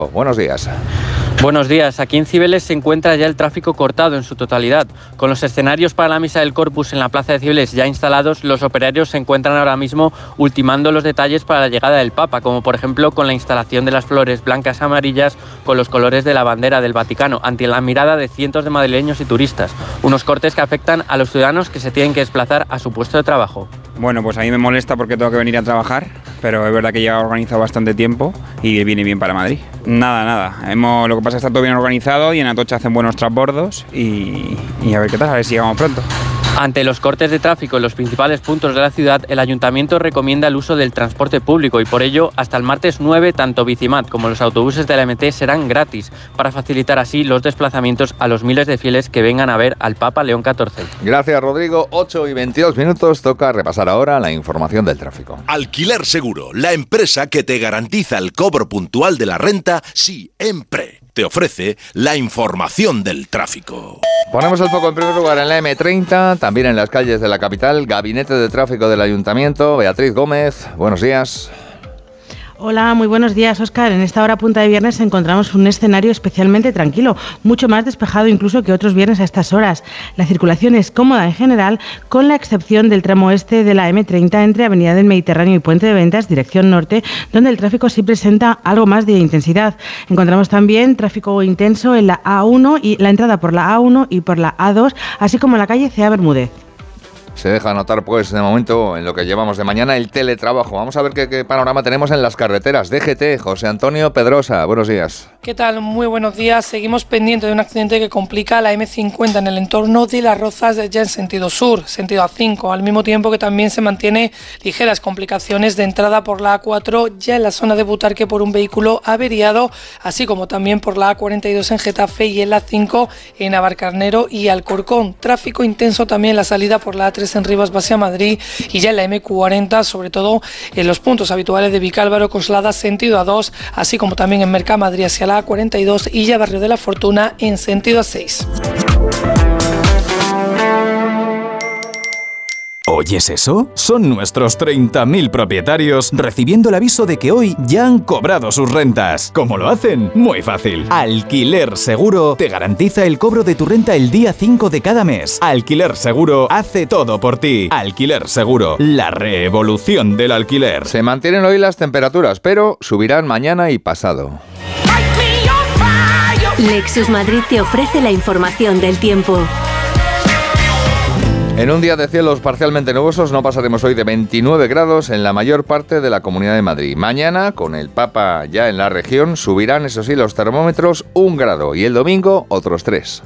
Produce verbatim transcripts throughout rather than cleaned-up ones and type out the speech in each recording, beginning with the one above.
Buenos días. Buenos días. Aquí en Cibeles se encuentra ya el tráfico cortado en su totalidad. Con los escenarios para la Misa del Corpus en la plaza de Cibeles ya instalados, los operarios se encuentran ahora mismo ultimando los detalles para la llegada del Papa, como por ejemplo con la instalación de las flores blancas y amarillas con los colores de la bandera del Vaticano, ante la mirada de cientos de madrileños y turistas. Unos cortes que afectan a los ciudadanos que se tienen que desplazar a su puesto de trabajo. Bueno, pues a mí me molesta porque tengo que venir a trabajar, pero es verdad que ya he organizado bastante tiempo y viene bien para Madrid. Nada, nada. Hemos, lo que pasa es que está todo bien organizado y en Atocha hacen buenos transbordos y, y a ver qué tal, a ver si llegamos pronto. Ante los cortes de tráfico en los principales puntos de la ciudad, el Ayuntamiento recomienda el uso del transporte público y por ello, hasta el martes nueve, tanto Bicimat como los autobuses de la M T serán gratis, para facilitar así los desplazamientos a los miles de fieles que vengan a ver al Papa León catorce. Gracias, Rodrigo. ocho y veintidós minutos. Toca repasar ahora la información del tráfico. Alquiler Seguro, la empresa que te garantiza el cobro puntual de la renta siempre. Te ofrece la información del tráfico. Ponemos el foco en primer lugar en la eme treinta, también en las calles de la capital. Gabinete de Tráfico del Ayuntamiento. Beatriz Gómez, buenos días. Hola, muy buenos días, Óscar. En esta hora punta de viernes encontramos un escenario especialmente tranquilo, mucho más despejado incluso que otros viernes a estas horas. La circulación es cómoda en general, con la excepción del tramo este de la eme treinta entre Avenida del Mediterráneo y Puente de Ventas, dirección norte, donde el tráfico sí presenta algo más de intensidad. Encontramos también tráfico intenso en la a uno y la entrada por la a uno y por la a dos, así como en la calle Cea Bermúdez. Se deja notar, pues, de momento, en lo que llevamos de mañana, el teletrabajo. Vamos a ver qué, qué panorama tenemos en las carreteras. D G T, José Antonio Pedrosa, buenos días. ¿Qué tal? Muy buenos días. Seguimos pendientes de un accidente que complica la eme cincuenta en el entorno de Las Rozas, ya en sentido sur, sentido a cinco, al mismo tiempo que también se mantiene ligeras complicaciones de entrada por la a cuatro, ya en la zona de Butarque por un vehículo averiado, así como también por la a cuarenta y dos en Getafe y en la cinco en Navalcarnero y Alcorcón. Tráfico intenso también en la salida por la a tres en Rivas hacia Madrid y ya en la eme cuarenta, sobre todo en los puntos habituales de Vicálvaro, Coslada, sentido a dos, así como también en Mercamadrid hacia la a cuarenta y dos y ya Barrio de la Fortuna en sentido a seis. ¿Oyes eso? Son nuestros treinta mil propietarios recibiendo el aviso de que hoy ya han cobrado sus rentas. ¿Cómo lo hacen? Muy fácil. Alquiler Seguro te garantiza el cobro de tu renta el día cinco de cada mes. Alquiler Seguro hace todo por ti. Alquiler Seguro, la revolución del alquiler. Se mantienen hoy las temperaturas, pero subirán mañana y pasado. Lexus Madrid te ofrece la información del tiempo. En un día de cielos parcialmente nubosos no pasaremos hoy de veintinueve grados en la mayor parte de la Comunidad de Madrid. Mañana, con el Papa ya en la región, subirán, eso sí, los termómetros un grado y el domingo otros tres.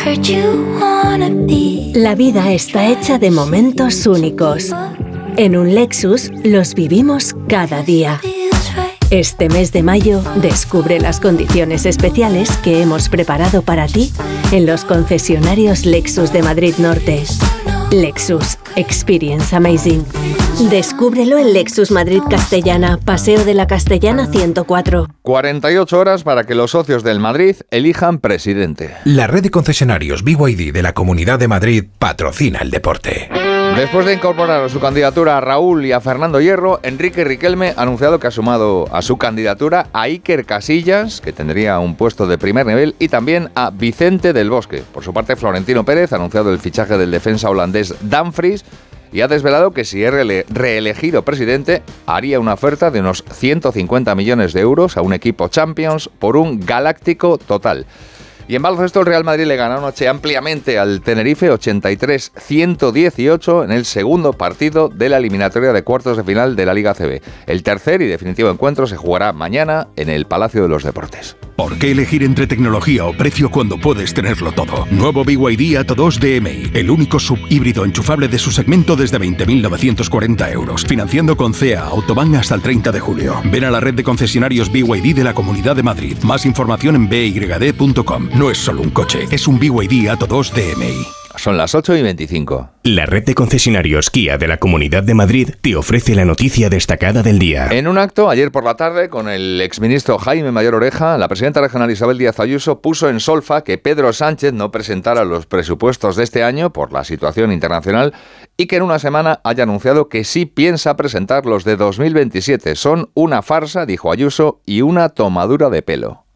La vida está hecha de momentos únicos. En un Lexus los vivimos cada día. Este mes de mayo, descubre las condiciones especiales que hemos preparado para ti en los concesionarios Lexus de Madrid Norte. Lexus. Experience Amazing. Descúbrelo en Lexus Madrid Castellana, Paseo de la Castellana ciento cuatro. cuarenta y ocho horas para que los socios del Madrid elijan presidente. La red de concesionarios B Y D de la Comunidad de Madrid patrocina el deporte. Después de incorporar a su candidatura a Raúl y a Fernando Hierro, Enrique Riquelme ha anunciado que ha sumado a su candidatura a Iker Casillas, que tendría un puesto de primer nivel, y también a Vicente del Bosque. Por su parte, Florentino Pérez ha anunciado el fichaje del defensa holandés Dumfries y ha desvelado que si es reelegido presidente, haría una oferta de unos ciento cincuenta millones de euros a un equipo Champions por un galáctico total. Y en baloncesto el Real Madrid le ganó anoche ampliamente al Tenerife ochenta y tres a ciento dieciocho en el segundo partido de la eliminatoria de cuartos de final de la Liga A C B. El tercer y definitivo encuentro se jugará mañana en el Palacio de los Deportes. ¿Por qué elegir entre tecnología o precio cuando puedes tenerlo todo? Nuevo B Y D Atto dos D M I, el único subhíbrido enchufable de su segmento desde veinte mil novecientos cuarenta euros. Financiando con C E A Autobahn hasta el treinta de julio. Ven a la red de concesionarios B Y D de la Comunidad de Madrid. Más información en b y d punto com. No es solo un coche, es un B Y D Atto dos D M I. Son las ocho y veinticinco. La red de concesionarios Kia de la Comunidad de Madrid te ofrece la noticia destacada del día. En un acto ayer por la tarde con el exministro Jaime Mayor Oreja, la presidenta regional Isabel Díaz Ayuso puso en solfa que Pedro Sánchez no presentara los presupuestos de este año por la situación internacional y que en una semana haya anunciado que sí piensa presentar los de dos mil veintisiete. Son una farsa, dijo Ayuso, y una tomadura de pelo.